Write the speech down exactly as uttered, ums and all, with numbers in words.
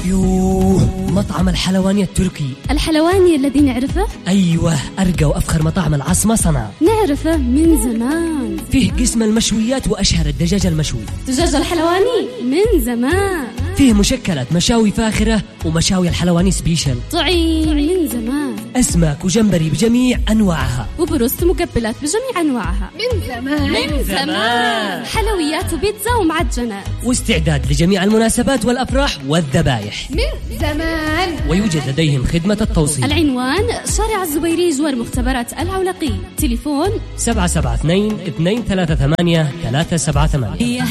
يوه، مطعم الحلواني التركي. الحلواني الذي نعرفه؟ أيوة، أرقى وأفخر مطاعم العاصمة صنعاء. نعرفه من زمان. فيه قسم المشويات وأشهر الدجاج المشوي. دجاج الحلواني من زمان. فيه مشكلات مشاوي فاخرة ومشاوي الحلواني سبيشل. طعيم من زمان. أسماك وجمبري بجميع أنواعها. وبروست مقبلات بجميع أنواعها. من زمان من زمان. حلويات وبيتزا ومعجنات. واستعداد لجميع المناسبات والأفراح والذبايح. من زمان. ويوجد لديهم خدمة التوصيل. العنوان شارع الزبيري جوار مختبرات العولقي. تليفون سبعة سبعة اثنين اثنين ثلاثة ثمانية ثلاثة سبعة ثمانية.